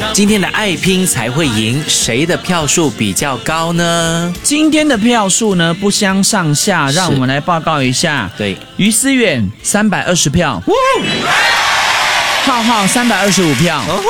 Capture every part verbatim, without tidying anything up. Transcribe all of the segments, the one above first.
今天的爱拼才会赢，谁的票数比较高呢？ 今天的票数呢不相上下，让我们来报告一下。 对， 于思远三百二十票，浩浩三百二十五票，哦、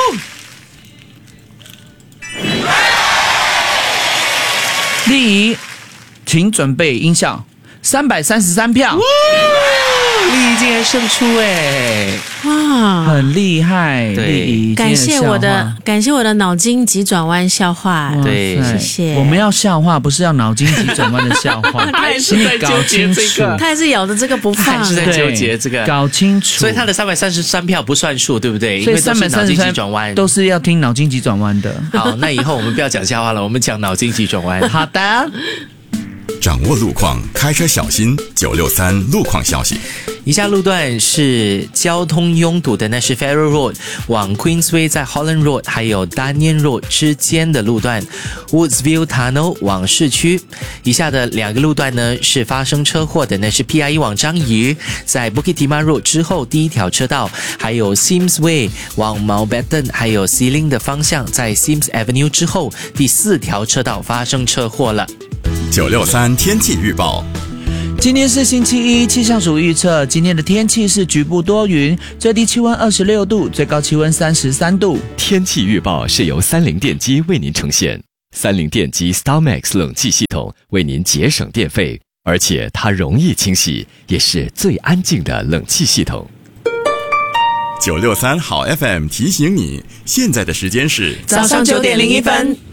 丽仪，请准备音效，三百三十三票。 丽仪竟然胜出哎！ 哇，很厉害！ 对， 感谢我的感谢我的脑筋急转弯笑话。 对， 谢谢。 我们要笑话，不是要脑筋急转弯的笑话。 他也是在纠结这个， 他也是咬着这个不放， 他也是在纠结这个， 搞清楚。 所以他的三百三十三票不算数，对不对？ 所以三百三十三都是要听脑筋急转弯的。 好，那以后我们不要讲笑话了，我们讲脑筋急转弯。 好的。 掌握路况，开车小心。九六三路况消息。 以下路段是交通拥堵的，那是 Farrer Road 往 Queensway 在 Holland Road 还有 Daniel Road 之间的路段 Woodsville Tunnel 往市区。以下的两个路段呢是发生车祸的，那是 P I E 往樟宜在 Bukit Timah Road 之后第一条车道，还有 Sims Way 往 Mountbatten 还有 Sealing 的方向在 Sims Avenue 之后第四条车道发生车祸了。 九六三天气预报。 今天是星期一，气象署预测今天的天气是局部多云，最低气温二十六度，最高气温三十三度。 天气预报是由三菱电机为您呈现，三菱电机 StarMax 冷气系统为您节省电费，而且它容易清洗，也是最安静的冷气系统。 九六三好 F M 提醒你，现在的时间是早上九点零一分。